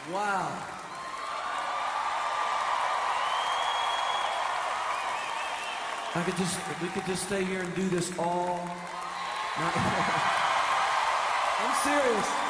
Wow. We could just stay here and do this all night. I'm serious.